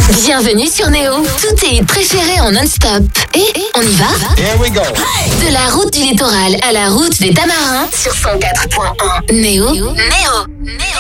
Bienvenue sur Néo. Tous tes hits préférés en non-stop. Et on y va? Here we go. De la route du littoral à la route des Tamarins sur 104.1. Néo.